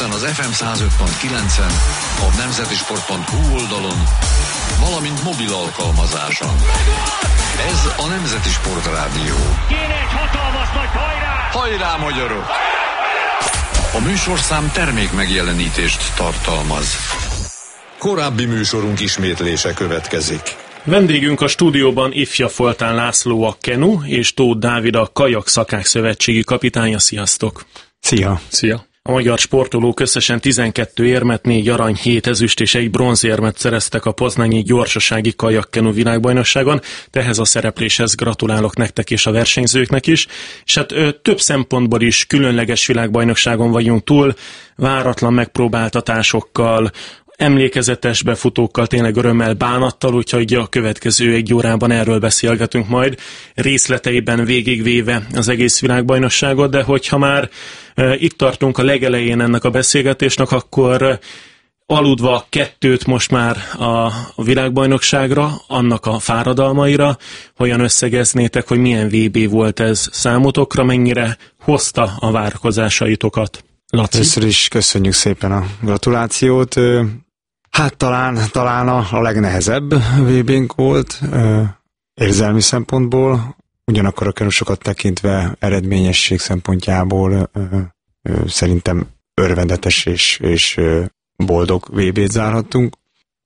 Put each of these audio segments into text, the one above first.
Budapesten az FM 105.9-en, a nemzetisport.hu oldalon, valamint mobil alkalmazáson. Ez a Nemzeti Sport Rádió. Kéne egy hatalmas nagy hajrá! Hajrá, magyarok! A műsorszám termék megjelenítést tartalmaz. Korábbi műsorunk ismétlése következik. Vendégünk a stúdióban Ifja Foltán László, a Kenu, és Tóth Dávid, a Kajak Szakák Szövetségi kapitánya. Sziasztok! Szia! Szia! A magyar sportolók összesen 12 érmet, 4 arany, 7 ezüst és 1 bronzérmet szereztek a poznányi gyorsasági kajak-kenu világbajnokságon. Ehhez a szerepléshez gratulálok nektek és a versenyzőknek is. És hát több szempontból is különleges világbajnokságon vagyunk túl, váratlan megpróbáltatásokkal, emlékezetes befutókkal, tényleg örömmel, bánattal, úgyhogy a következő 1 órában erről beszélgetünk majd, részleteiben végigvéve az egész világbajnokságot, de hogyha már itt tartunk a legelején ennek a beszélgetésnek, akkor aludva 2 most már a világbajnokságra, annak a fáradalmaira, hogyan összegeznétek, hogy milyen VB volt ez számotokra, mennyire hozta a várakozásaitokat? Laci? Először is köszönjük szépen a gratulációt. Hát talán a legnehezebb VB-nk volt érzelmi szempontból, ugyanakkor a kenusokat tekintve eredményesség szempontjából szerintem örvendetes és boldog VB-t zárhattunk,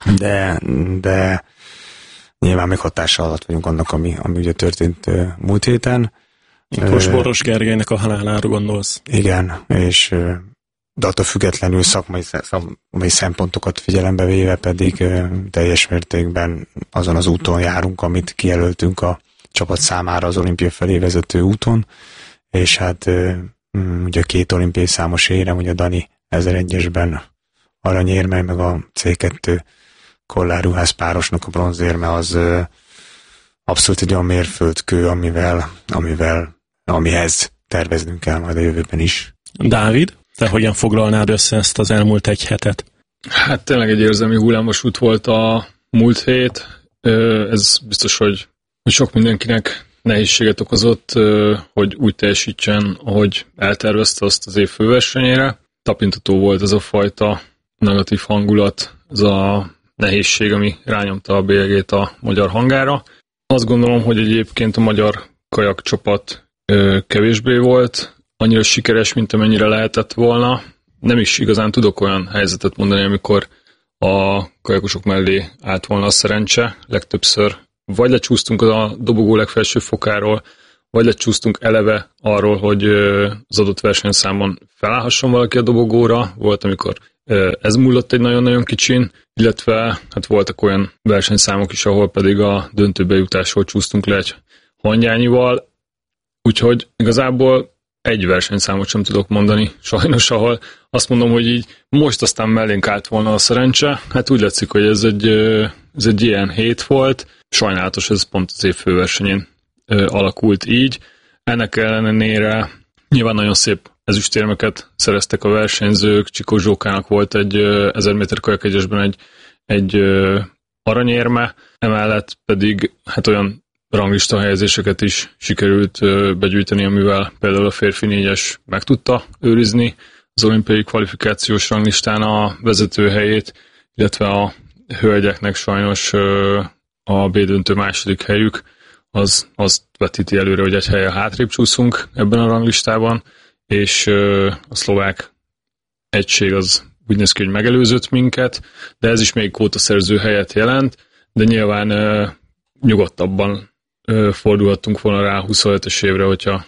de nyilván még hatással alatt vagyunk annak, ami ugye történt múlt héten. Most Boros Gergelynek a halálára gondolsz. Igen, és de attól függetlenül szakmai szempontokat figyelembe véve pedig teljes mértékben azon az úton járunk, amit kijelöltünk a csapat számára az olimpia felé vezető úton, és hát ugye 2 olimpiai számos érem, ugye a Dani 1001-esben aranyérme, meg a C2 Kollár Juhász párosnak a bronzérme az abszolút egy olyan mérföldkő, amihez terveznünk kell majd a jövőben is. Dávid, te hogyan foglalnád össze ezt az elmúlt 1 hetet? Hát tényleg egy érzelmi hullámvasút volt a múlt hét. Ez biztos, hogy sok mindenkinek nehézséget okozott, hogy úgy teljesítsen, ahogy eltervezte azt az év főversenyére. Tapintató volt ez a fajta negatív hangulat, ez a nehézség, ami rányomta a bélyegét a magyar hangára. Azt gondolom, hogy egyébként a magyar kajakcsapat kevésbé volt annyira sikeres, mint amennyire lehetett volna. Nem is igazán tudok olyan helyzetet mondani, amikor a kajakosok mellé állt volna a szerencse. Legtöbbször vagy lecsúsztunk a dobogó legfelső fokáról, vagy lecsúsztunk eleve arról, hogy az adott versenyszámon felállhasson valaki a dobogóra. Volt, amikor ez múlott egy nagyon-nagyon kicsin, illetve hát voltak olyan versenyszámok is, ahol pedig a döntőbe jutásról csúsztunk le egy hangyányival. Úgyhogy igazából egy versenyszámot sem tudok mondani, sajnos, ahol azt mondom, hogy így most aztán mellénk állt volna a szerencse. Hát úgy látszik, hogy ez egy ilyen hét volt. Sajnálatos, ez pont az év főversenyén alakult így. Ennek ellenére nyilván nagyon szép ezüstérmeket szereztek a versenyzők. Csikó Zsókának volt egy 1000 méter kajakegyesben egy aranyérme, emellett pedig hát olyan ranglista helyezéseket is sikerült begyűjteni, amivel például a férfi 4-es meg tudta őrizni az olimpiai kvalifikációs ranglistán a vezető helyét, illetve a hölgyeknek sajnos a B-döntő második helyük az vetíti előre, hogy egy helyen hátrébb csúszunk ebben a ranglistában, és a szlovák egység az úgy néz ki, hogy megelőzött minket, de ez is még kvótaszerző helyet jelent, de nyilván nyugodtabban fordulhattunk volna rá a 27-es évre,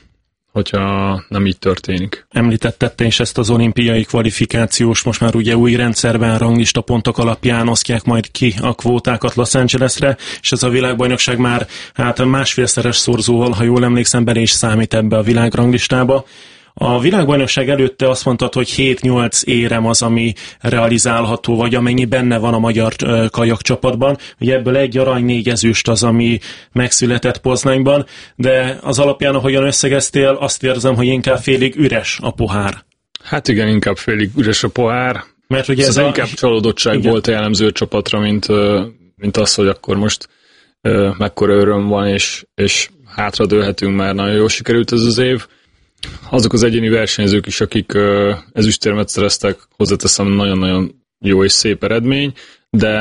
hogyha nem így történik. Említetted te is ezt az olimpiai kvalifikációs, most már ugye új rendszerben ranglista pontok alapján osztják majd ki a kvótákat Los Angelesre, és ez a világbajnokság már hát másfélszeres szorzóval, ha jól emlékszem, bele is számít ebbe a világranglistába. A világbajnokság előtte azt mondtad, hogy 7-8 érem az, ami realizálható, vagy amennyi benne van a magyar kajakcsapatban. Ugye ebből 1 arany, 4 ezüst az, ami megszületett Poznányban, de az alapján, ahogyan összegeztél, azt érzem, hogy inkább félig üres a pohár. Hát igen, inkább félig üres a pohár. Mert ugye ez inkább csalódottság volt a jellemző a csapatra, mint az, hogy akkor most mekkora öröm van, és hátradőlhetünk, már nagyon jól sikerült ez az év. Azok az egyéni versenyzők is, akik ezüstérmet szereztek, hozzáteszem, nagyon-nagyon jó és szép eredmény, de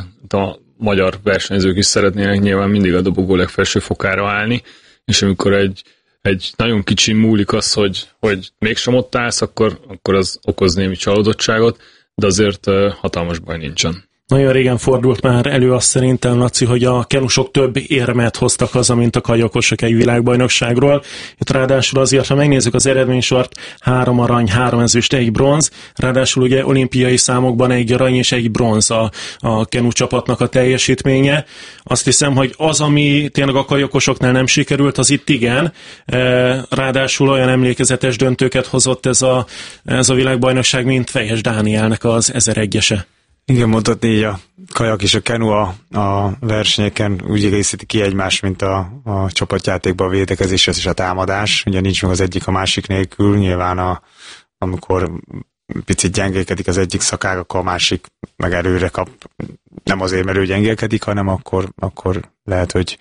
a magyar versenyzők is szeretnének nyilván mindig a dobogó legfelső fokára állni, és amikor egy nagyon kicsi múlik az, hogy mégsem ott állsz, akkor az okoz némi csalódottságot, de azért hatalmas baj nincsen. Nagyon régen fordult már elő azt szerintem, Laci, hogy a kenusok több érmet hoztak haza, mint a kajakosok egy világbajnokságról. Itt ráadásul azért, ha megnézzük az eredménysort, 3 arany, 3 ezüst, 1 bronz, ráadásul ugye olimpiai számokban 1 arany és 1 bronz a kenu csapatnak a teljesítménye. Azt hiszem, hogy az, ami tényleg a kajakosoknál nem sikerült, az itt igen. Ráadásul olyan emlékezetes döntőket hozott ez a világbajnokság, mint Fejes Dánielnek az 1001-ese. Igen, mondhatni így a kajak és a kenu a versenyeken úgy egészíti ki egymást, mint a csapatjátékban a védekezés és a támadás. Ugye nincs meg az egyik a másik nélkül, nyilván amikor picit gyengélkedik az egyik szakág, akkor a másik meg erőre kap. Nem azért, mert ő gyengélkedik, hanem akkor lehet, hogy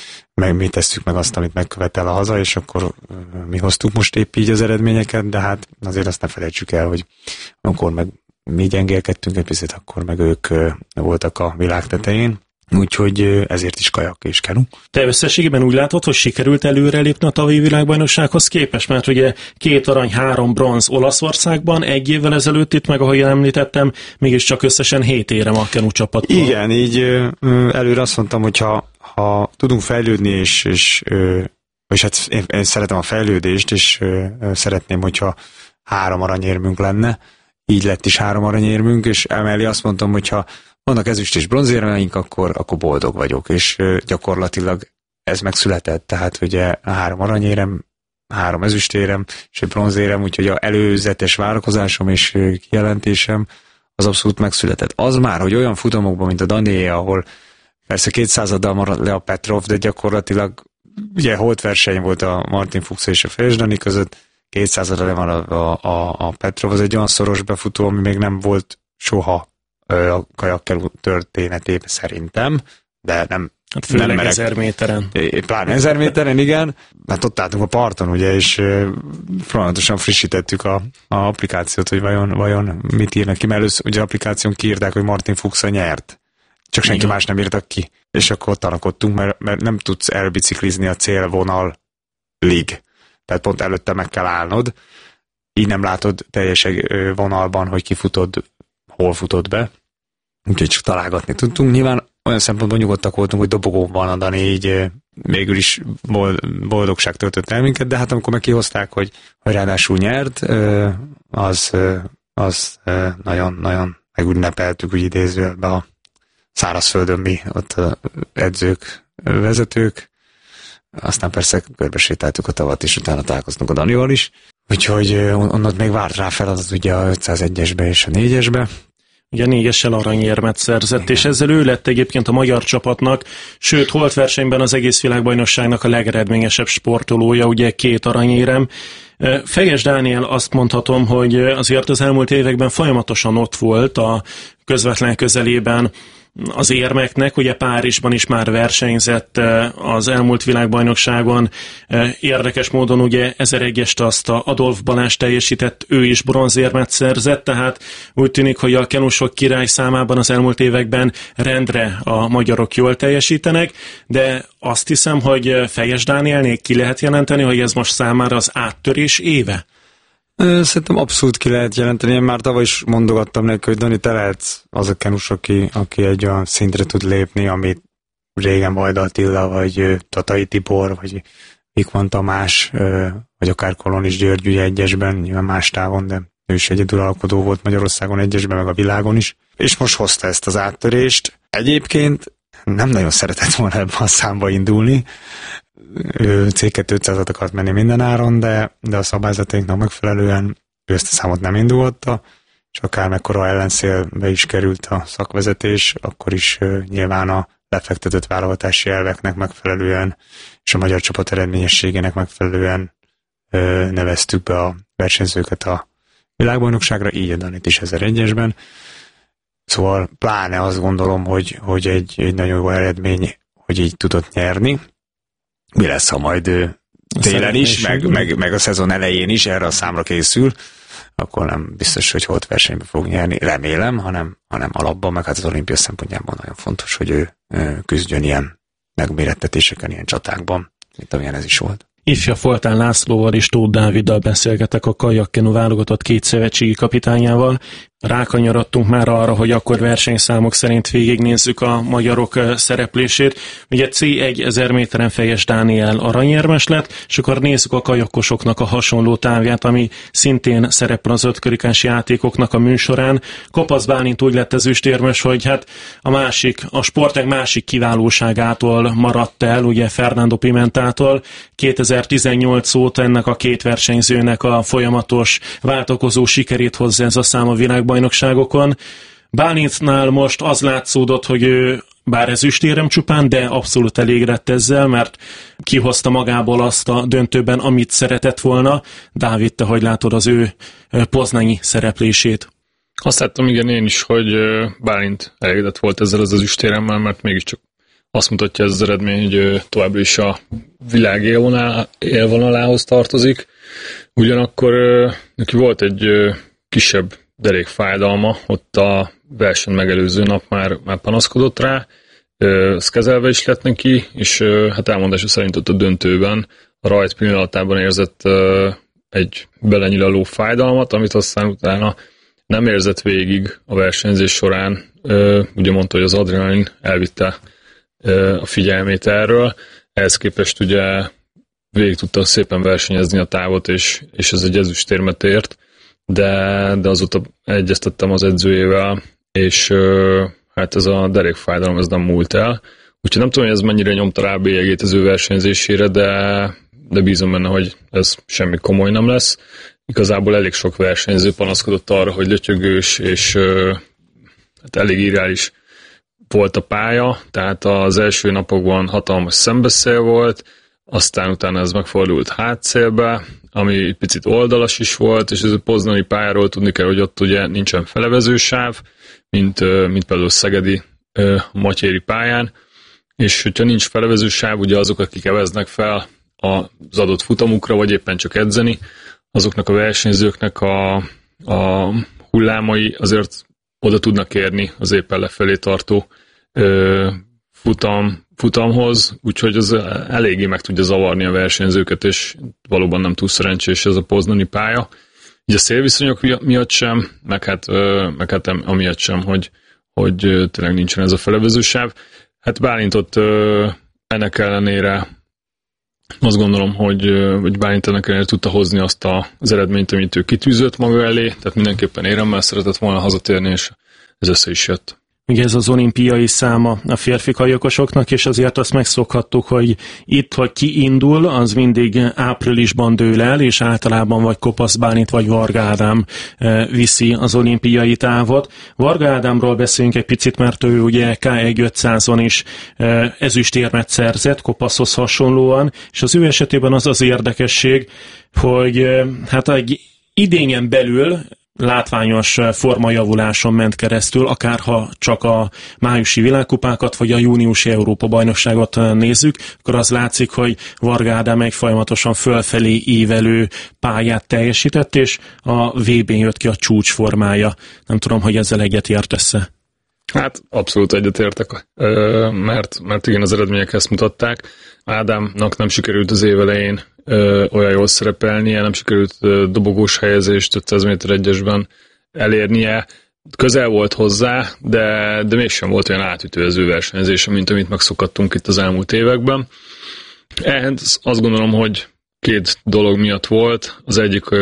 mi tesszük meg azt, amit megkövetel a haza, és akkor mi hoztuk most épp így az eredményeket, de hát azért azt ne felejtsük el, hogy akkor meg mi gyengélkedtünk egy picit, akkor meg ők voltak a világ tetején, úgyhogy ezért is kajak és kenu. Te összességében úgy látod, hogy sikerült előrelépni a tavalyi világbajnoksághoz képest, mert ugye 2 arany, 3 bronz Olaszországban, 1 évvel ezelőtt itt meg, ahogy említettem, mégiscsak összesen 7 érem a kenu csapatban. Igen, így előre azt mondtam, hogy ha tudunk fejlődni, és hát én szeretem a fejlődést, és szeretném, hogyha 3 aranyérmünk lenne, így lett is 3 aranyérmünk, és emellé azt mondtam, hogy ha vannak ezüst és bronzérmeink, akkor boldog vagyok, és gyakorlatilag ez megszületett, tehát ugye 3 aranyérem, 3 ezüstérem, és egy bronzérem, úgyhogy az előzetes várakozásom és kijelentésem az abszolút megszületett. Az már, hogy olyan futamokban, mint a Danié, ahol persze 200-addal marad le a Petrov, de gyakorlatilag ugye holt verseny volt a Martin Fuchs és a Fejes Dani között, 200-ra le van a Petrov, az egy olyan szoros befutó, ami még nem volt soha a kajakkelú történetében szerintem, de nem. Hát főleg 1000 méteren. Pláne 1000 méteren, igen. Hát ott álltunk a parton, ugye, és folyamatosan frissítettük a applikációt, hogy vajon mit írnak ki, mert először ugye applikáción kiírták, hogy Martin Fuchs nyert. Csak senki más nem írtak ki. És akkor tanakodtunk, mert nem tudsz elbiciklizni a célvonalig. Tehát pont előtte meg kell állnod, így nem látod teljes vonalban, hogy kifutod, hol futod be. Úgyhogy csak találgatni tudtunk. Nyilván olyan szempontból nyugodtak voltunk, hogy dobogón van a Dani, így végül is boldogság töltött el minket, de hát amikor meg kihozták, hogy ráadásul nyert, az nagyon megünnepeltük, úgy idézőjelben a szárazföldön mi, ott edzők, vezetők, aztán persze körbesétáltuk a tavat, és utána találkoztunk a Danival is. Úgyhogy onnan még várt rá feladat ugye a 501-esbe és a 4-esbe. Ugye 4-essel aranyérmet szerzett, igen. És ezzel ő lett egyébként a magyar csapatnak, sőt, holt versenyben az egész világbajnokságnak a legeredményesebb sportolója, ugye 2 aranyérem. Fejes Dániel, azt mondhatom, hogy azért az elmúlt években folyamatosan ott volt a közvetlen közelében az érmeknek, ugye Párizsban is már versenyzett az elmúlt világbajnokságon, érdekes módon ugye 1001-est azt a Adolf Balázs teljesített, ő is bronzérmet szerzett, tehát úgy tűnik, hogy a kenusok király számában az elmúlt években rendre a magyarok jól teljesítenek, de azt hiszem, hogy Fejes Dánielnél ki lehet jelenteni, hogy ez most számára az áttörés éve? Szerintem abszolút ki lehet jelenteni. Én már tavaly is mondogattam neki, hogy Dani, te lehetsz az a kenus, aki egy olyan szintre tud lépni, amit régen Vajda Attila, vagy Tatai Tibor, vagy Vikman Tamás, vagy akár Kolonis György ugye 1-esben, nyilván más távon, de ő is egyedülalkodó volt Magyarországon 1-esben, meg a világon is. És most hozta ezt az áttörést. Egyébként nem nagyon szeretett volna ebben a számba indulni. Ő C200-at akart menni minden áron, de a szabályzatainknak megfelelően ő ezt a számot nem indulta, és akármekkora ellenszélbe is került a szakvezetés, akkor is nyilván a lefektetett válogatási elveknek megfelelően és a magyar csapat eredményességének megfelelően neveztük be a versenyzőket a világbajnokságra, így a Danit is 1001-esben. Szóval pláne azt gondolom, hogy egy nagyon jó eredmény, hogy így tudott nyerni. Mi lesz, ha majd télen is, meg a szezon elején is erre a számra készül, akkor nem biztos, hogy holt versenybe fog nyerni, remélem, hanem alapban, meg hát az olimpia szempontjából nagyon fontos, hogy ő küzdjön ilyen megmérettetéseken, ilyen csatákban, mint amilyen ez is volt. Ifja Foltán Lászlóval és Tóth Dáviddal beszélgetek, a kajakkenu válogatott 2 szövetségi kapitányával. Rákanyarodtunk már arra, hogy akkor versenyszámok szerint végignézzük a magyarok szereplését. Ugye C1 1000 méteren Fejes Dániel aranyérmes lett, és akkor nézzük a kajakkosoknak a hasonló távját, ami szintén szerepel az ötkarikás játékoknak a műsorán. Kopasz Bálint úgy lett ezüstérmes, hogy hát a sportág másik kiválóságától maradt el, ugye Fernando Pimentától. 2018 óta ennek a 2 versenyzőnek a folyamatos váltakozó sikerét hozza ez a szám a világbajnokságokon. Bálintnál most az látszódott, hogy ő bár ezüstérem csupán, de abszolút elégedett ezzel, mert kihozta magából azt a döntőben, amit szeretett volna. Dávid, te hogy látod az ő poznanyi szereplését? Azt láttam, igen, én is, hogy Bálint elégedett volt ezzel az ezüstéremmel, mert mégiscsak azt mutatja ez az eredmény, hogy továbbra is a világ élvonalához tartozik. Ugyanakkor neki volt egy kisebb derékfájdalma, ott a verseny megelőző nap már panaszkodott rá, ezt kezelve is lett neki, és hát elmondása szerint ott a döntőben a rajt pillanatában érzett egy belenyilaló fájdalmat, amit aztán utána nem érzett végig a versenyzés során. Ugye mondta, hogy az adrenalin elvitte a figyelmét erről. Ehhez képest ugye végig tudta szépen versenyezni a távot, és ez egy ezüstérmet ért, de azóta egyeztettem az edzőjével, és hát ez a derékfájdalom ez nem múlt el. Úgyhogy nem tudom, hogy ez mennyire nyomta rá a bélyegét az ő versenyzésére, de bízom benne, hogy ez semmi komoly nem lesz. Igazából elég sok versenyző panaszkodott arra, hogy lötyögős, és hát elég irreális volt a pálya, tehát az első napokban hatalmas szembeszél volt, aztán utána ez megfordult hátszélbe, ami egy picit oldalas is volt, és ez a poznani pályáról tudni kell, hogy ott ugye nincsen felevezősáv, mint például szegedi matyéri pályán, és hogyha nincs felevezősáv, ugye azok, akik eveznek fel az adott futamukra, vagy éppen csak edzeni, azoknak a versenyzőknek a hullámai azért oda tudnak érni az éppen lefelé tartó futamhoz, úgyhogy az eléggé meg tudja zavarni a versenyzőket, és valóban nem túl szerencsés ez a poznani pálya. Így a szélviszonyok miatt sem, meg hát amiatt sem, hogy tényleg nincsen ez a felevezősáv. Hát Bálintot ennek ellenére azt gondolom, hogy Bálint ennek ellenére tudta hozni azt az eredményt, amit ő kitűzött maga elé, tehát mindenképpen éremmel szeretett volna hazatérni, és ez össze is jött. Ugye ez az olimpiai száma a férfi kajakosoknak, és azért azt megszokhattuk, hogy itt, hogy ki indul, az mindig áprilisban dől el, és általában vagy Kopasz Bálint, vagy Varga Ádám viszi az olimpiai távot. Varga Ádámról beszélünk egy picit, mert ő ugye K1 500-on is ezüstérmet szerzett, Kopaszhoz hasonlóan, és az ő esetében az érdekesség, hogy hát egy idényen belül látványos formajavuláson ment keresztül, akárha csak a májusi világkupákat, vagy a júniusi Európa-bajnokságot nézzük, akkor az látszik, hogy Varga Ádám egy folyamatosan fölfelé ívelő pályát teljesített, és a VB-n jött ki a csúcsformája. Nem tudom, hogy ezzel egyetértesz-e? Hát abszolút egyetértek, mert igen, az eredmények ezt mutatták. Ádámnak nem sikerült az év elején olyan jól szerepelnie, nem sikerült dobogós helyezést 500 méter egyesben elérnie. Közel volt hozzá, de mégsem volt olyan átütő az ő versenyzése, mint amit megszokattunk itt az elmúlt években. Ehhez azt gondolom, hogy 2 dolog miatt volt. Az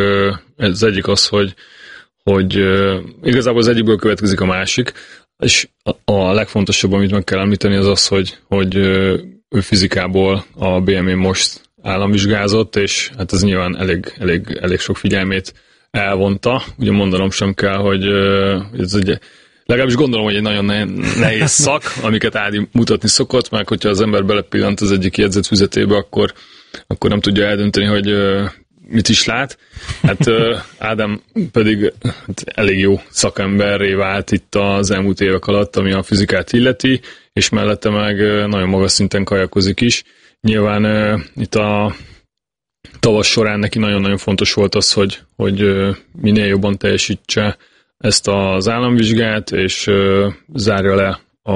egyik az, hogy igazából az egyikből következik a másik, és a legfontosabb, amit meg kell említeni, az, hogy ő fizikából a BME most államvizsgázott, és hát ez nyilván elég sok figyelmét elvonta. Ugye mondanom sem kell, hogy ez legalábbis gondolom, hogy egy nagyon nehéz szak, amiket Ádi mutatni szokott, mert hogyha az ember belepillant az egyik jegyzetfüzetébe, akkor nem tudja eldönteni, hogy mit is lát. Hát Ádám pedig elég jó szakemberré vált itt az elmúlt évek alatt, ami a fizikát illeti, és mellette meg nagyon magas szinten kajakozik is. Nyilván itt tavasz során neki nagyon-nagyon fontos volt az, hogy minél jobban teljesítse ezt az államvizsgát, és zárja le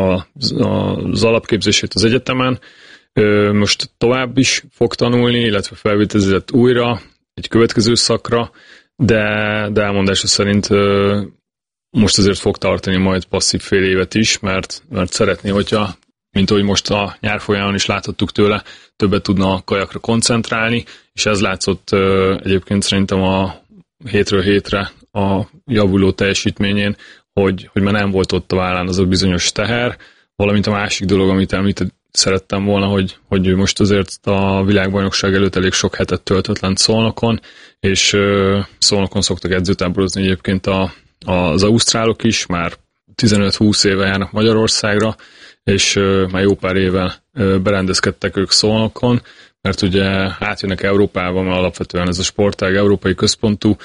az alapképzését az egyetemen. Most tovább is fog tanulni, illetve felvételizett újra egy következő szakra, de elmondása szerint most azért fog tartani majd passzív fél évet is, mert szeretné, hogyha, mint ahogy most a nyár folyamán is láthattuk tőle, többet tudna a kajakra koncentrálni, és ez látszott egyébként szerintem a hétről hétre a javuló teljesítményén, hogy már nem volt ott a vállán az a bizonyos teher, valamint a másik dolog, amit említeni szerettem volna, hogy most azért a világbajnokság előtt elég sok hetet töltött lent Szolnokon, és Szolnokon szoktak edzőtáborozni egyébként az ausztrálok is, már 15-20 éve járnak Magyarországra, és már jó pár éve berendezkedtek ők Szolnokon, mert ugye átjönnek Európába, mert alapvetően ez a sportág európai központú,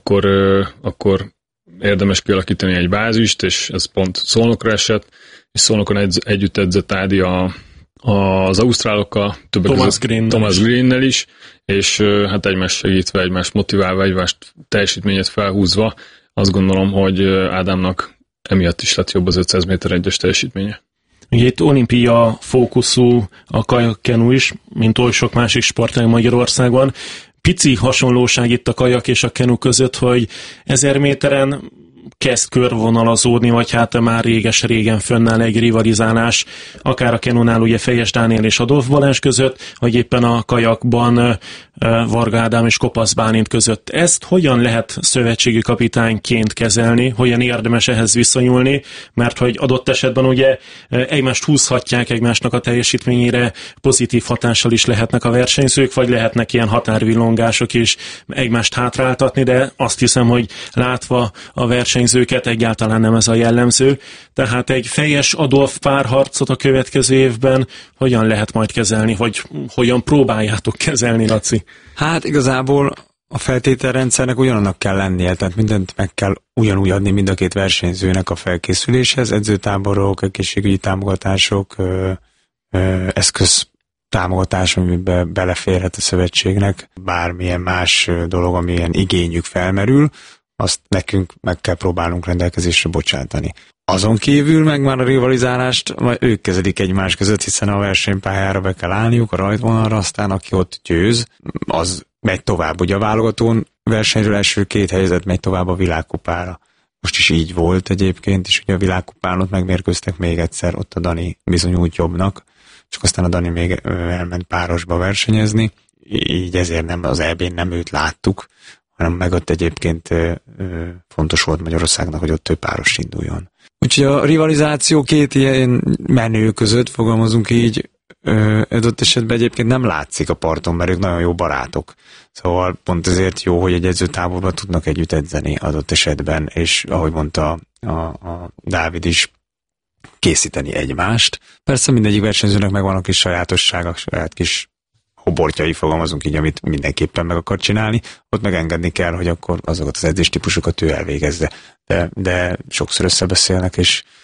akkor érdemes kialakítani egy bázist, és ez pont Szolnokra esett, és Szolnokon együtt edzett Ádi az ausztrálokkal, Thomas Greennel is, és hát egymást segítve, egymást motiválva, egymást teljesítményet felhúzva, azt gondolom, hogy Ádámnak emiatt is lett jobb az 500 méter egyes teljesítménye. Ugye itt olimpia fókuszú a kajakkenu is, mint oly sok másik sportág Magyarországon. Pici hasonlóság itt a kajak és a kenu között, hogy 1000 méteren kezd körvonalazódni, vagy hát már régen fönnáll egy rivalizálás, akár a kenunál ugye Fejes Dániel és Adolf Balázs között, vagy éppen a kajakban Varga Ádám és Kopasz Bálint között. Ezt hogyan lehet szövetségi kapitányként kezelni, hogyan érdemes ehhez viszonyulni, mert hogy adott esetben ugye egymást húzhatják, egymásnak a teljesítményére pozitív hatással is lehetnek a versenyzők, vagy lehetnek ilyen határvillongások is egymást hátráltatni, de azt hiszem, hogy látva a versenyzőket egyáltalán nem ez a jellemző. Tehát egy Fejes Adolf párharcot a következő évben hogyan lehet majd kezelni, vagy hogyan próbáljátok kezelni, Laci? Hát igazából a feltételrendszernek ugyanannak kell lennie, tehát mindent meg kell ugyanúgy adni mind a két versenyzőnek a felkészüléshez, edzőtáborok, egészségügyi támogatások, eszköz támogatás, amiben beleférhet a szövetségnek, bármilyen más dolog, amilyen igényük felmerül, azt nekünk meg kell próbálnunk rendelkezésre bocsátani. Azon kívül meg már a rivalizálást majd ők kezelik egymás között, hiszen a versenypályára be kell állniuk, a rajtvonalra, aztán aki ott győz, az megy tovább. Ugye a válogatón versenyről első 2 helyzet megy tovább a világkupára. Most is így volt egyébként, és ugye a világkupán ott megmérkőztek még egyszer, ott a Dani bizonyult jobbnak, csak aztán a Dani még elment párosba versenyezni, így ezért nem, az EB-n nem őt láttuk, hanem meg ott egyébként fontos volt Magyarországnak, hogy ott több páros induljon. Úgyhogy a rivalizáció 2 ilyen menő között, fogalmazunk így, adott esetben egyébként nem látszik a parton, mert ők nagyon jó barátok. Szóval pont ezért jó, hogy egy edzőtáborban tudnak együtt edzeni adott esetben, és ahogy mondta a Dávid is, készíteni egymást. Persze mindegyik versenyzőnek megvan a kis sajátossága, saját kis hobortjai, fogalmazunk így, amit mindenképpen meg akar csinálni, ott megengedni kell, hogy akkor azokat az edzéstípusokat ő elvégezze. De sokszor összebeszélnek,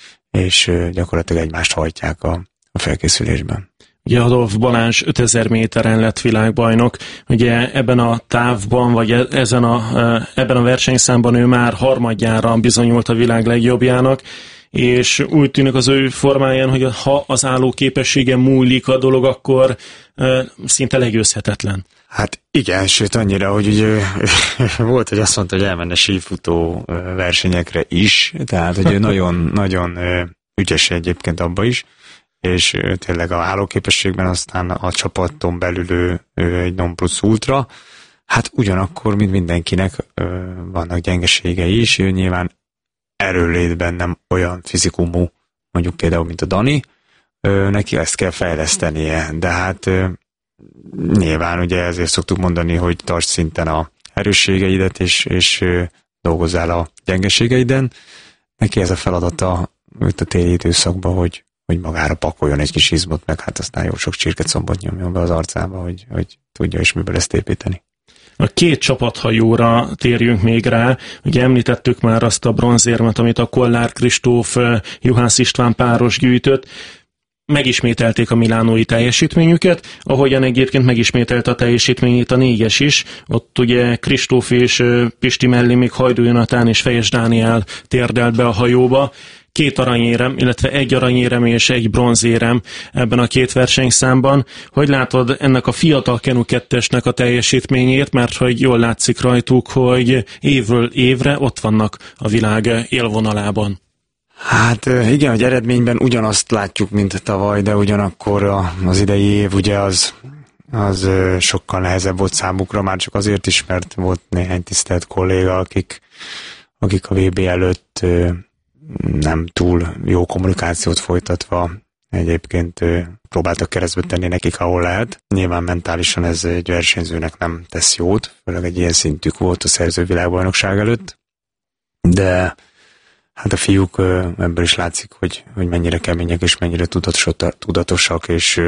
és gyakorlatilag egymást hajtják a felkészülésben. Ugye Adolf Balázs 5000 méteren lett világbajnok, ugye ebben a távban, vagy ebben a versenyszámban ő már harmadjára bizonyult a világ legjobbjának, és úgy tűnik az ő formáján, hogy ha az álló képessége múlik a dolog, akkor szinte legyőzhetetlen. Hát igen, sőt annyira, hogy ugye volt, hogy azt mondta, hogy elmenne sífutó versenyekre is, tehát hogy ő nagyon ügyes egyébként abba is, és tényleg a állóképességben aztán a csapaton belül ő egy non plus ultra. Hát ugyanakkor, mint mindenkinek vannak gyengeségei is, ő nyilván erőlétben nem olyan fizikumú, mondjuk például, mint a Dani, neki ezt kell fejlesztenie, de hát nyilván ugye ezért szoktuk mondani, hogy tarts szinten a erősségeidet, és dolgozzál a gyengeségeiden. Neki ez a feladata itt a téli időszakban, hogy magára pakoljon egy kis izmot, meg hát aztán jó sok csirkecombot nyomjon be az arcába, hogy tudja is miből ezt építeni. A 2 csapathajóra térjünk még rá. Ugye említettük már azt a bronzérmet, amit a Kollár Kristóf Juhász István páros gyűjtött. megismételték a milánói teljesítményüket, ahogyan egyébként megismételte a teljesítményét a 4-es is. Ott ugye Kristóf és Pisti mellé még Hajdú Jonatán és Fejes Dániel térdelt be a hajóba. 2 aranyérem, illetve 1 aranyérem és 1 bronzérem ebben a 2 versenyszámban. Hogy látod ennek a fiatal Kenu 2-esnek a teljesítményét, mert hogy jól látszik rajtuk, hogy évről évre ott vannak a világ élvonalában. Hát igen, hogy eredményben ugyanazt látjuk, mint tavaly, de ugyanakkor az idei év ugye az sokkal nehezebb volt számukra, már csak azért is, mert volt néhány tisztelt kolléga, akik a VB előtt nem túl jó kommunikációt folytatva egyébként próbáltak keresztbe tenni nekik, ahol lehet. Nyilván mentálisan ez egy versenyzőnek nem tesz jót, főleg egy ilyen szintük volt a szerző világbajnokság előtt, de hát a fiúk ebből is látszik, hogy mennyire kemények és mennyire tudatosak és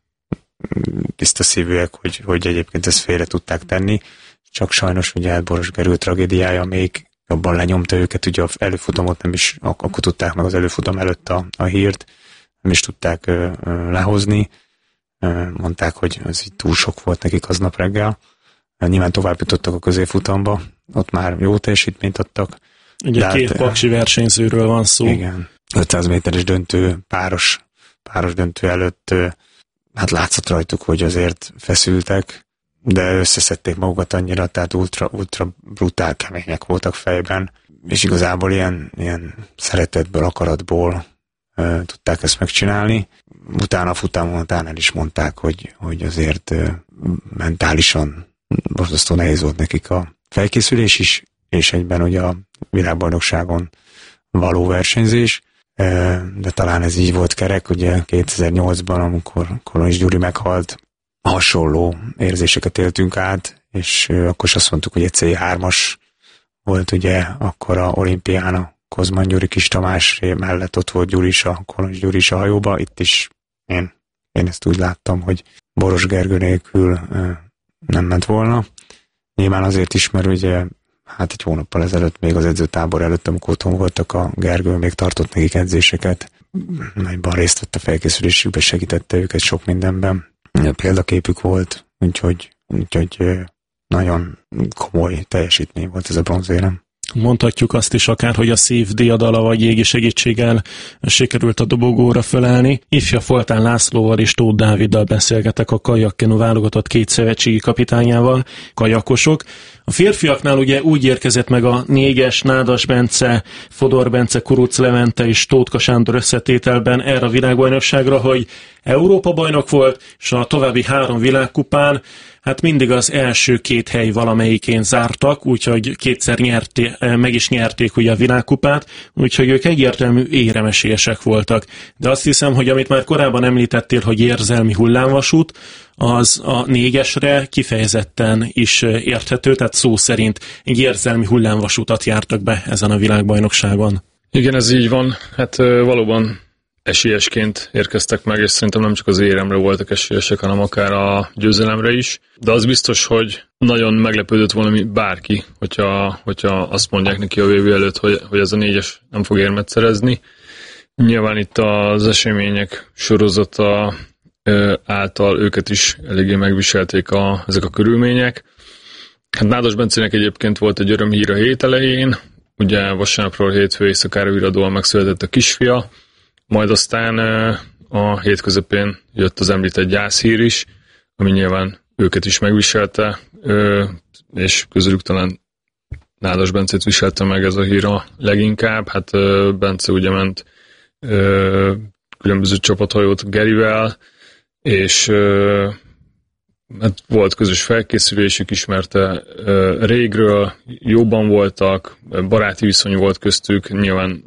tiszta szívűek, hogy egyébként ezt félre tudták tenni. Csak sajnos ugye Boros Gergő tragédiája még jobban lenyomta őket, ugye az előfutamot nem is, akkor tudták meg az előfutam előtt a hírt, nem is tudták lehozni. Mondták, hogy ez így túl sok volt nekik aznap reggel. Nyilván tovább jutottak a középfutamba, ott már jó teljesítményt adtak. Ugye 2 paksi versenyzőről van szó. Igen. 500 méteres döntő, páros döntő előtt hát látszott rajtuk, hogy azért feszültek, de összeszedték magukat annyira, tehát ultra brutál kemények voltak fejben, és igazából ilyen szeretetből, akaratból tudták ezt megcsinálni. Utána a futamon el is mondták, hogy azért mentálisan borzasztó nehéz volt nekik a felkészülés is, és egyben ugye a világbajnokságon való versenyzés, de talán ez így volt kerek, ugye 2008-ban, amikor Koloncs Gyuri meghalt, hasonló érzéseket éltünk át, és akkor is azt mondtuk, hogy egy C3-as volt ugye akkor a olimpián a Kozman Gyuri, Kis Tamás mellett ott volt Gyurisa, Koloncs Gyurisa hajóba, itt is én ezt úgy láttam, hogy Boros Gergő nélkül nem ment volna. Nyilván azért is, mert ugye hát egy hónappal ezelőtt, még az edzőtábor előtt, amikor otthon voltak, a Gergő még tartott nekik edzéseket, nagyban részt vett a felkészülésükbe, segítette őket sok mindenben. Példaképük volt, úgyhogy nagyon komoly teljesítmény volt ez a bronzérem. Mondhatjuk azt is akár, hogy a szív diadala vagy jégi segítséggel sikerült a dobogóra fölállni. Ifja Foltán Lászlóval és Tóth Dáviddal beszélgetek, a kajakkenu válogatott 2 szövetségi kapitányával, kajakosok. A férfiaknál ugye úgy érkezett meg a 4-es Nádas Bence, Fodor Bence, Kuruc Levente és Tótka Sándor összetételben erre a világbajnokságra, hogy Európa bajnok volt, és a további 3 világkupán hát mindig az első 2 hely valamelyikén zártak, úgyhogy 2-szer meg is nyerték ugye a világkupát, úgyhogy ők egyértelmű éremesélyesek voltak. De azt hiszem, hogy amit már korábban említettél, hogy érzelmi hullámvasút, az a 4-esre kifejezetten is érthető, tehát szó szerint egy érzelmi hullámvasutat jártak be ezen a világbajnokságon. Igen, ez így van. Hát valóban esélyesként érkeztek meg, és szerintem nem csak az éremre voltak esélyesek, hanem akár a győzelemre is. De az biztos, hogy nagyon meglepődött volna bárki, hogyha azt mondják neki a VB előtt, hogy ez a 4-es nem fog érmet szerezni. Nyilván itt az események sorozata által őket is eléggé megviselték ezek a körülmények. Hát Nádas Bencének egyébként volt egy örömhír a hét elején, ugye vasárnapról hétfő éjszakára viradóan megszületett a kisfia, majd aztán a hét közepén jött az említett gyászhír is, ami nyilván őket is megviselte, és közülük talán Nádas Bencét viselte meg ez a hír a leginkább. Hát Bence ugye ment különböző csapathajót Gerivel, és hát volt közös felkészülésük, ismerte régről, jóban voltak, baráti viszony volt köztük, nyilván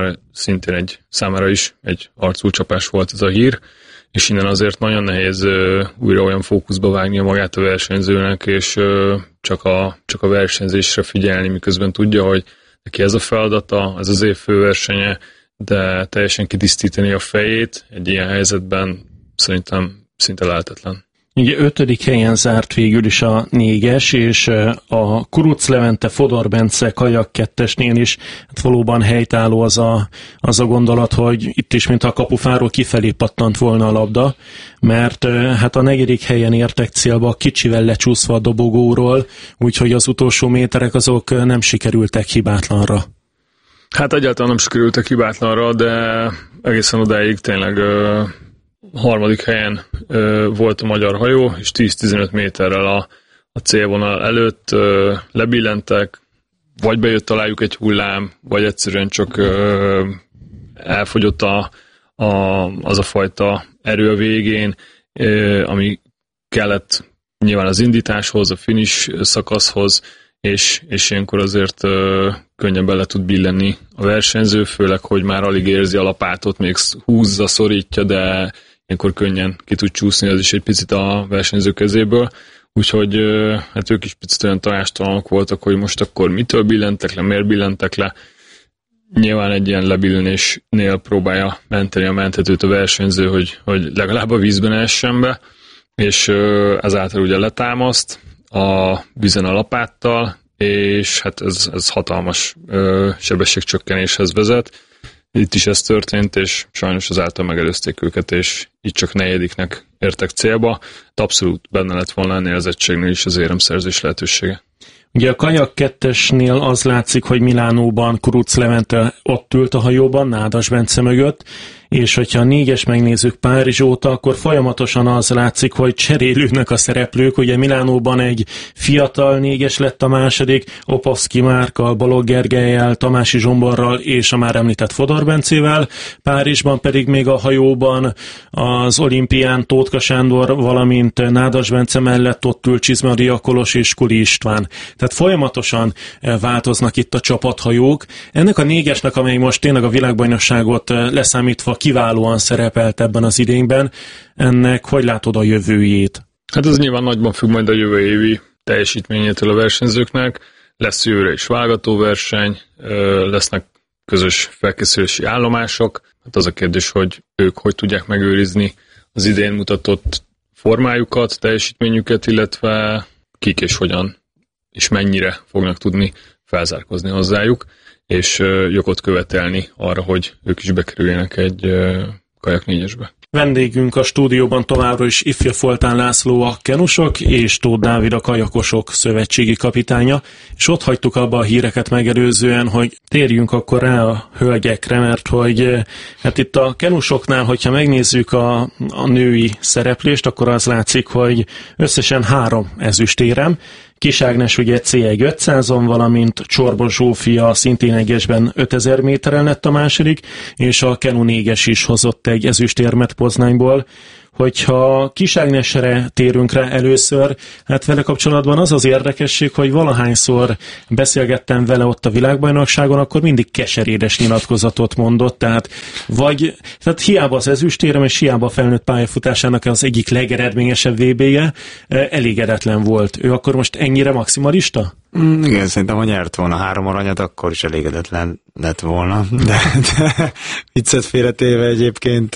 számára is egy arcúcsapás volt ez a hír, és innen azért nagyon nehéz újra olyan fókuszba vágnia magát a versenyzőnek, és csak a versenyzésre figyelni, miközben tudja, hogy neki ez a feladata, ez az év főversenye, de teljesen kitisztítani a fejét egy ilyen helyzetben szerintem szinte lehetetlen. Ugye 5. helyen zárt végül is a 4-es, és a Kuruc Levente Fodor Bence kajak 2-esnél is hát valóban helytálló az a gondolat, hogy itt is mintha a kapufáról kifelé pattant volna a labda, mert hát a 4. helyen értek célba kicsivel lecsúszva a dobogóról, úgyhogy az utolsó méterek azok nem sikerültek hibátlanra. Hát egyáltalán nem sikerültek hibátlanra, de egészen odáig tényleg 3. helyen volt a magyar hajó, és 10-15 méterrel a célvonal előtt lebillentek, vagy bejött alájuk egy hullám, vagy egyszerűen csak elfogyott az a fajta erő a végén, ami kellett nyilván az indításhoz, a finish szakaszhoz, és ilyenkor azért könnyen bele tud billenni a versenyző, főleg, hogy már alig érzi a lapátot, még húzza, szorítja, de ilyenkor könnyen ki tud csúszni, az is egy picit a versenyző kezéből. Úgyhogy hát ők is picit olyan tanástalanok voltak, hogy most akkor mitől billentek le, miért billentek le. Nyilván egy ilyen lebillenésnél próbálja menteni a menthetőt a versenyző, hogy legalább a vízben essen be, és ezáltal ugye letámaszt a vízen a lapáttal, és hát ez hatalmas sebességcsökkenéshez vezet. Itt is ez történt, és sajnos azáltal megelőzték őket, és így csak 4. értek célba. De abszolút benne lett volna ennél az egységnél is az éremszerzés lehetősége. Ugye a kajak 2-esnél az látszik, hogy Milánóban Kuruc Levente ott ült a hajóban, Nádas Bence mögött, és hogyha a 4-es megnézzük Párizs óta, akkor folyamatosan az látszik, hogy cserélődnek a szereplők. Ugye Milánóban egy fiatal 4-es lett a második, Opavszky Márkkal, Balogh Gergellyel, Tamási Zsomborral és a már említett Fodor Bencével. Párizsban pedig még a hajóban az olimpián Tótka Sándor, valamint Nádas Bence mellett ott ült Csizmadia Kolos és Kuli István. Tehát folyamatosan változnak itt a csapathajók. Ennek a 4-esnek, amely most tényleg a világbajnokságot leszámítva kiválóan szerepelt ebben az idényben, ennek hogy látod a jövőjét? Hát ez nyilván nagyban függ majd a jövő évi teljesítményétől a versenyzőknek. Lesz jövőre is válogatóverseny, lesznek közös felkészülési állomások. Hát az a kérdés, hogy ők hogy tudják megőrizni az idén mutatott formájukat, teljesítményüket, illetve kik és hogyan és mennyire fognak tudni felzárkózni hozzájuk, és jogot követelni arra, hogy ők is bekerüljenek egy kajak 4-esbe. Vendégünk a stúdióban továbbra is Ifja Foltán László a kenusok és Tóth Dávid a kajakosok szövetségi kapitánya, és ott hagytuk abba a híreket megelőzően, hogy térjünk akkor rá a hölgyekre, mert hogy hát itt a kenusoknál, hogyha megnézzük a női szereplést, akkor az látszik, hogy összesen 3 ezüstérem. Kis Ágnes ugye C1 500-on, valamint Csorba Zsófia szintén egyesben 5000 méteren lett a második, és a Kenu 4-es is hozott egy ezüstérmet Poznányból. Hogyha Kis Ágnesre térünk rá először, hát vele kapcsolatban az az érdekesség, hogy valahányszor beszélgettem vele ott a világbajnokságon, akkor mindig keserédes nyilatkozatot mondott, tehát hiába az ezüstérem, és hiába a felnőtt pályafutásának az egyik legeredményesebb VB-je, elégedetlen volt. Ő akkor most ennyire maximalista? Igen, szerintem, ha nyert volna 3 aranyat, akkor is elégedetlen lett volna. De viccet félretéve egyébként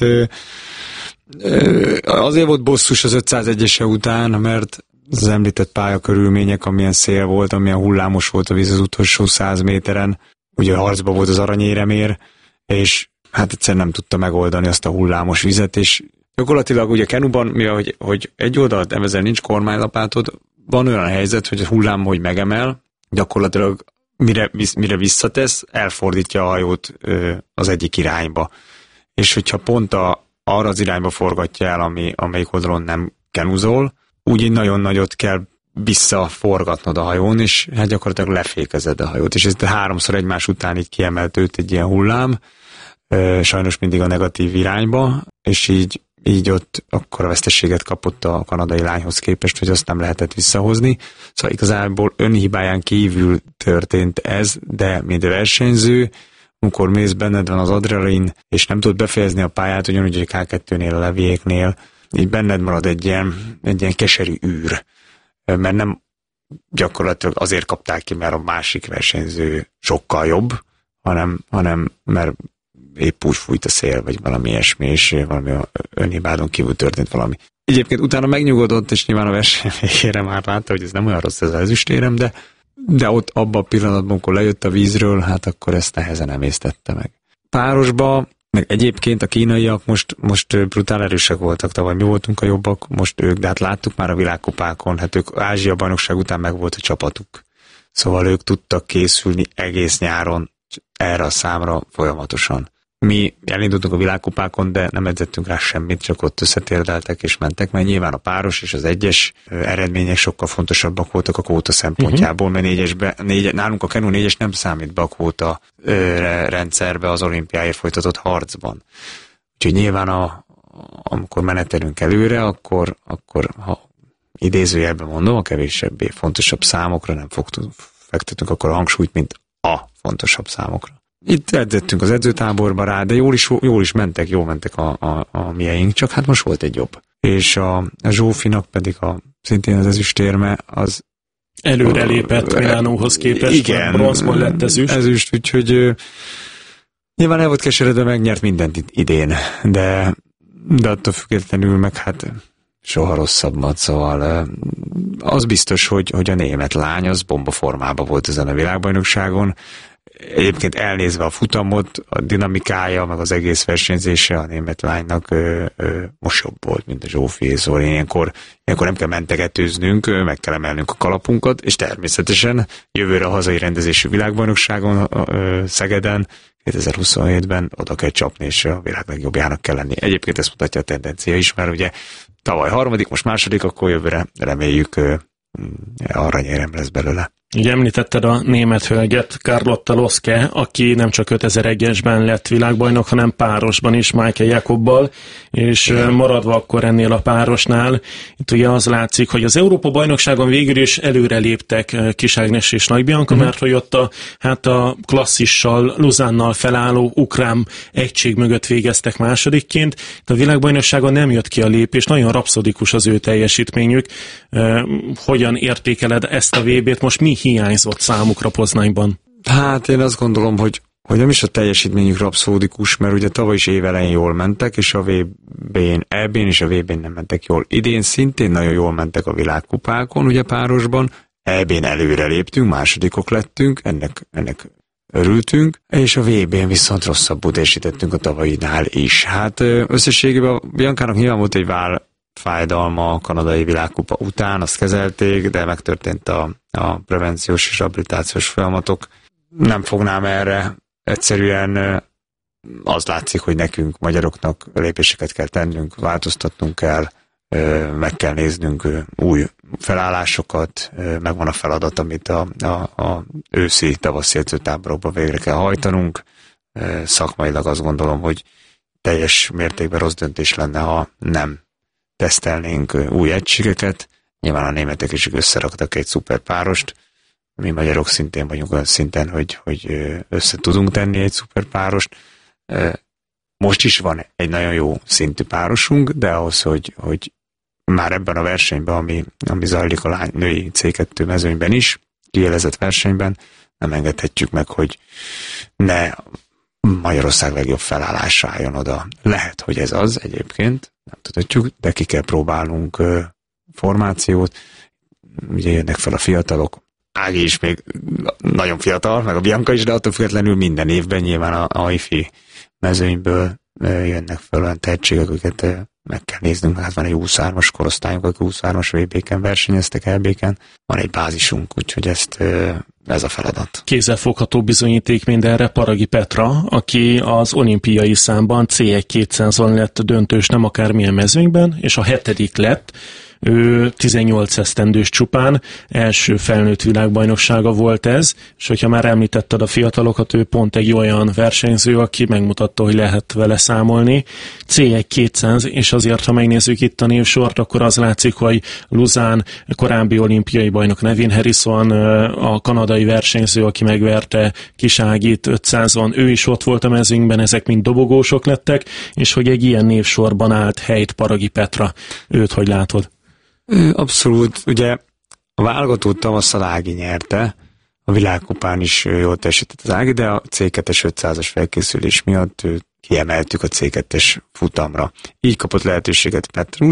azért volt bosszus az 501-ese után, mert az említett pályakörülmények, amilyen szél volt, amilyen hullámos volt a víz az utolsó 100 méteren, ugye harcba volt az aranyéremér, és hát egyszerűen nem tudta megoldani azt a hullámos vizet, és gyakorlatilag ugye Kenuban, mivel hogy egy oldalt evezel nincs kormánylapátod, van olyan helyzet, hogy a hullám, hogy megemel, gyakorlatilag mire visszatesz, elfordítja a hajót az egyik irányba. És hogyha pont arra az irányba forgatja el, amelyik oldalon nem kenuzol, úgy egy nagyon nagyot kell visszaforgatnod a hajón, és hát gyakorlatilag lefékezed a hajót. És ez 3-szor egymás után így kiemelt őt egy ilyen hullám, sajnos mindig a negatív irányba, és így ott akkora veszteséget kapott a kanadai lányhoz képest, hogy azt nem lehetett visszahozni. Szóval igazából önhibáján kívül történt ez, de mint versenyző, amikor mész, benned van az adrenalin, és nem tudod befejezni a pályát, ugyanúgy a K2-nél, a leviéknél, így benned marad egy ilyen keserű űr, mert nem gyakorlatilag azért kapták ki, mert a másik versenyző sokkal jobb, hanem mert épp úgy fújt a szél, vagy valami ilyesmi, és valami önhibádon kívül történt valami. Egyébként utána megnyugodott, és nyilván a verseny végére már látta, hogy ez nem olyan rossz ez az ezüstérem, de ott abban a pillanatban, amikor lejött a vízről, hát akkor ezt nehezen emésztette meg. Párosba, meg egyébként a kínaiak most brutál erősek voltak, tavaly mi voltunk a jobbak, most ők, de hát láttuk már a világkupákon, hát ők Ázsia bajnokság után meg volt a csapatuk. Szóval ők tudtak készülni egész nyáron erre a számra folyamatosan. Mi elindultunk a világkupákon, de nem edzettünk rá semmit, csak ott összetérdeltek és mentek, mert nyilván a páros és az egyes eredmények sokkal fontosabbak voltak a kvóta szempontjából, mert nálunk a Kenu 4-es nem számít be a kvóta rendszerbe az olimpiáért folytatott harcban. Úgyhogy nyilván amikor menetelünk előre, akkor ha idézőjelben mondom, a kevésebbé fontosabb számokra nem fektetünk akkor a hangsúlyt, mint a fontosabb számokra. Itt edzettünk az edzőtáborba rá, de jól is mentek a mieink, csak hát most volt egy jobb. És a Zsófinak pedig szintén az ezüstérme, az előre lépett Milánóhoz képest, igen, bronzból lett ezüst, úgyhogy nyilván el volt keseredve, megnyert mindent idén, de attól függetlenül meg hát soha rosszabbat, szóval az biztos, hogy a német lány az bomba formában volt ezen a világbajnokságon. Egyébként elnézve a futamot, a dinamikája, meg az egész versenyzése a német lánynak most jobb volt, mint a Zsófi, szóval ilyenkor nem kell mentegetőznünk, meg kell emelnünk a kalapunkat, és természetesen jövőre a hazai rendezésű világbajnokságon Szegeden 2027-ben oda kell csapni, és a világ legjobbjának kell lenni. Egyébként ezt mutatja a tendencia is, mert ugye tavaly 3., most 2., akkor jövőre reméljük aranyérem lesz belőle. Ugye említetted a német hölgyet, Carlotta Loske, aki nem csak 5001-esben lett világbajnok, hanem párosban is Michael Jakobbal, és maradva akkor ennél a párosnál, itt ugye az látszik, hogy az Európa-bajnokságon végül is előre léptek Kis Ágnes és Nagy Bianca, mert hogy ott a klasszissal, Luzánnal felálló ukrán egység mögött végeztek másodikként, de a világbajnokságon nem jött ki a lépés, nagyon rapszodikus az ő teljesítményük. Hogyan értékeled ezt a VB-t? Most mi hiányzott számukra Poznányban? Hát én azt gondolom, hogy nem is a teljesítményük rapszódikus, mert ugye tavaly is évelején jól mentek, és a EB-n és a VB-n nem mentek jól. Idén szintén nagyon jól mentek a világkupákon, ugye párosban, EB-n előre léptünk, másodikok lettünk, ennek örültünk, és a VB-n viszont rosszabbul teljesítettünk a tavalyinál is. Hát összességében a Biancának nyilván volt egy fájdalma a kanadai világkupa után, azt kezelték, de megtörtént a prevenciós és rehabilitációs folyamatok. Nem fognám erre, egyszerűen az látszik, hogy nekünk, magyaroknak lépéseket kell tennünk, változtatnunk kell, meg kell néznünk új felállásokat, megvan a feladat, amit a őszi, tavaszi edzőtáborokban végre kell hajtanunk. Szakmailag azt gondolom, hogy teljes mértékben rossz döntés lenne, ha nem tesztelnénk új egységeket. Nyilván a németek is összeraktak egy szuper párost. Mi magyarok szintén vagyunk olyan szinten, hogy össze tudunk tenni egy szuper párost. Most is van egy nagyon jó szintű párosunk, de ahhoz, hogy már ebben a versenyben, ami zajlik a női C2 mezőnyben is, kiélezett versenyben, nem engedhetjük meg, hogy ne Magyarország legjobb felállása álljon oda. Lehet, hogy ez az egyébként, nem tudhatjuk, de ki kell próbálnunk formációt. Ugye jönnek fel a fiatalok. Ági is még nagyon fiatal, meg a Bianca is, de attól függetlenül minden évben nyilván a IFI mezőnyből jönnek fel olyan tehetségek, akiket meg kell néznünk. Hát van egy 23-as korosztályunk, akik 23-as VB-ken versenyeztek, EB-ken. Van egy bázisunk, úgyhogy ez a feladat. Kézzelfogható bizonyíték mindenre Paragi Petra, aki az olimpiai számban C1-200-on lett döntős, nem akármilyen mezőnyben, és a 7. lett. Ő 18 esztendős csupán, első felnőtt világbajnoksága volt ez, és hogyha már említetted a fiatalokat, ő pont egy olyan versenyző, aki megmutatta, hogy lehet vele számolni. C1-200, és azért, ha megnézzük itt a névsort, akkor az látszik, hogy Luzán, korábbi olimpiai bajnok Nevin Harrison, a kanadai versenyző, aki megverte Kis Ágit 500-on, ő is ott volt a mezőnyben, ezek mind dobogósok lettek, és hogy egy ilyen névsorban állt helyt Paragi Petra. Őt hogy látod? Abszolút, ugye a válogatót tavasszal Ági nyerte, a világkupán is jól teljesített az Ági, de a C2-es 500-as felkészülés miatt kiemeltük a C2-es futamra. Így kapott lehetőséget Petrus,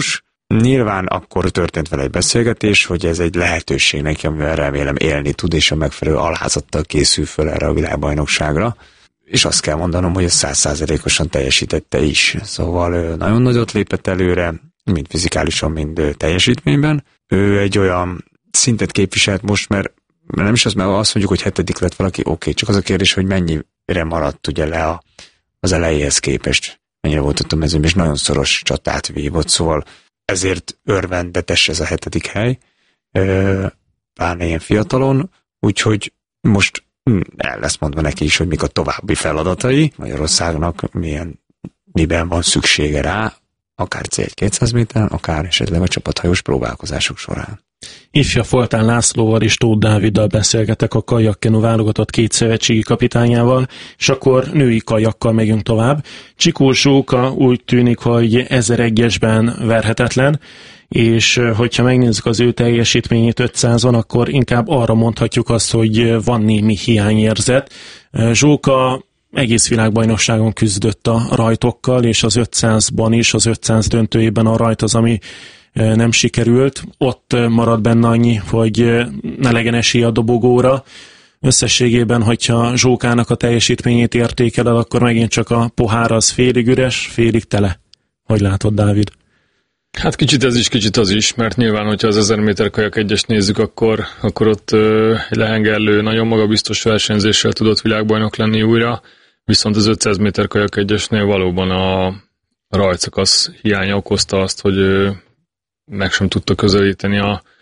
Nyilván akkor történt vele egy beszélgetés, hogy ez egy lehetőség neki, amivel remélem élni tud, és a megfelelő alázattal készül föl erre a világbajnokságra. És azt kell mondanom, hogy ez 100%-osan teljesítette is. Szóval nagyon nagyot lépett előre, mind fizikálisan, mind teljesítményben. Ő egy olyan szintet képviselt most, mert nem is az, mert azt mondjuk, hogy 7. lett valaki, oké, csak az a kérdés, hogy mennyire maradt ugye le az elejéhez képest, mennyire volt ott a mezőn, és nagyon szoros csatát vívott, szóval ezért örvendetes ez a 7. hely, pláne ilyen fiatalon, úgyhogy most el lesz mondva neki is, hogy mik a további feladatai, Magyarországnak miben van szüksége rá, akár C1-200 méteren, akár esetleg a csapathajós próbálkozások során. Ifja Foltán Lászlóval és Tóth Dáviddal beszélgetek, a kajakkenu válogatott 2 szövetségi kapitányával, és akkor női kajakkal megyünk tovább. Csikó Zsóka úgy tűnik, hogy 1001-esben verhetetlen, és hogyha megnézzük az ő teljesítményét 500-on, akkor inkább arra mondhatjuk azt, hogy van némi hiányérzet. Zsóka egész világbajnokságon küzdött a rajtokkal, és az 500-ban is, az 500 döntőjében a rajt az, ami nem sikerült. Ott marad benne annyi, hogy ne legyen esély a dobogóra. Összességében, hogyha Zsókának a teljesítményét értékeled, akkor megint csak a pohár az félig üres, félig tele. Hogy látod, Dávid? Hát kicsit ez is, kicsit az is, mert nyilván, hogyha az 1000 méter kajak egyes nézzük, akkor ott egy lehengerlő, nagyon magabiztos versenyzéssel tudott világbajnok lenni újra, viszont az 500 méter kajak egyesnél valóban a rajtszakasz hiánya okozta azt, hogy meg sem tudta közelíteni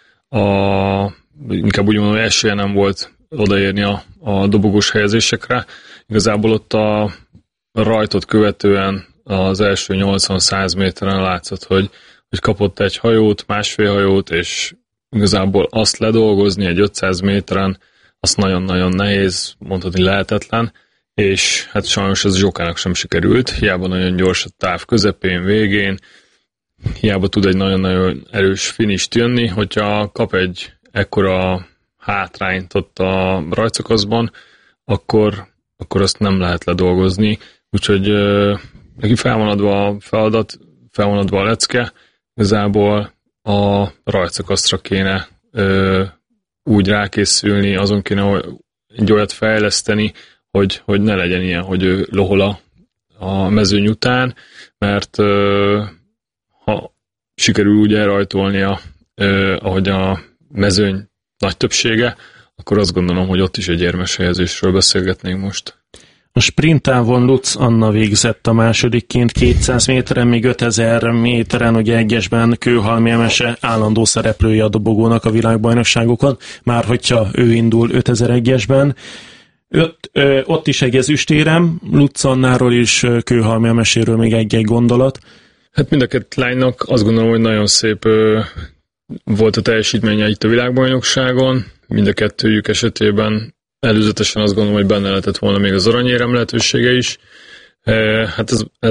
inkább úgy mondom, hogy esélye nem volt odaérni a dobogós helyezésekre. Igazából ott a rajtot követően az első 80-100 méteren látszott, hogy kapott egy hajót, másfél hajót, és igazából azt ledolgozni egy 500 méteren, azt nagyon-nagyon nehéz, mondhatni lehetetlen, és hát sajnos ez Zsókának sem sikerült, hiába nagyon gyors a táv közepén, végén, hiába tud egy nagyon-nagyon erős finist jönni, hogyha kap egy ekkora hátrányt ott a rajtszakaszban, akkor azt nem lehet ledolgozni, úgyhogy neki felvonadva a feladat, felvonadva a lecke, igazából a rajtszakaszra kéne úgy rákészülni, azon kéne egy olyat fejleszteni, hogy ne legyen ilyen, hogy ő lohol a mezőny után, mert ha sikerül úgy elrajtolnia, ahogy a mezőny nagy többsége, akkor azt gondolom, hogy ott is egy érmes helyezésről beszélgetnénk most. A sprinttávon Lutz Anna végzett a másodikként 200 méteren, még 5000 méteren, ugye egyesben Kőhalmi Emese állandó szereplője a dobogónak a világbajnokságokon, már hogyha ő indul 5001-esben. Ott is egy ezüstérem, Lutz Annáról és Kőhalmi Emeséről még egy-egy gondolat. Hát mind a két lánynak azt gondolom, hogy nagyon szép volt a teljesítménye itt a világbajnokságon, mind a kettőjük esetében előzetesen azt gondolom, hogy benne lehetett volna még az aranyérem lehetősége is. Hát ez